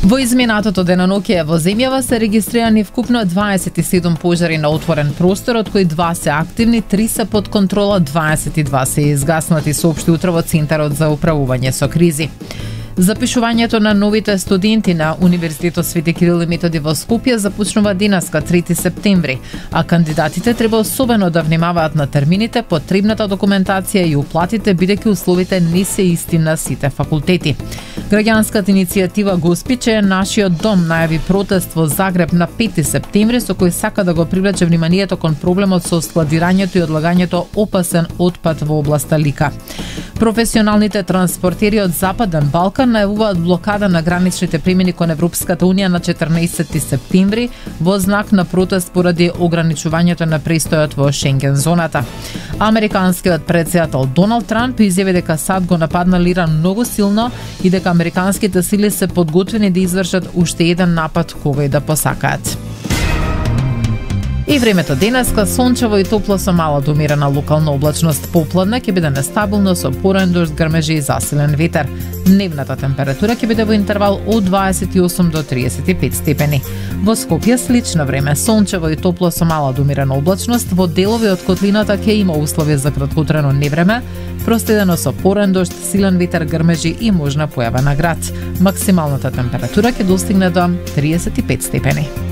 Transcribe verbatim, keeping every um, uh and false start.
Во изминатото деноноќе во земјава се регистрирани вкупно дваесет и седум пожари на отворен простор, од кои два се активни, три се под контрола, дваесет и два се изгаснати, соопшти утре во Центарот за управување со кризи. Запишувањето на новите студенти на Универзитетот Свети Кирил и Методи во Скопје започнува денеска трети септември, а кандидатите треба особено да внимаваат на термините, потребната документација и уплатите, бидејќи условите не се исти на сите факултети. Граѓанската иницијатива Госпиче е нашиот дом најави протест во Загреб на пети септември со кој сака да го привлече вниманието кон проблемот со складирањето и одлагањето опасен отпад во областа Лика. Професионалните транспортери од Западен Балкан најавуваат блокада на граничните премини кон Европската Унија на четрнаесети септември во знак на протест поради ограничувањето на престојот во Шенген зоната. Американскиот претседател Доналд Трамп изјави дека САД го нападнал Иран многу силно и дека американските сили се подготвени да извршат уште еден напад кога и да посакаат. И времето денеска сончево и топло со мала до умерена локална облачност. Попладне ќе биде нестабилно со порен дожд, грмежи и засилен ветер. Дневната температура ќе биде во интервал од дваесет и осум до триесет и пет степени. Во Скопје слично време, сончево и топло со мала до умерена облачност. Во делови од котлината ќе има услови за краткотрено невреме, простедено со порен дожд, силен ветер, грмежи и можна појава на град. Максималната температура ќе достигне до триесет и пет степени.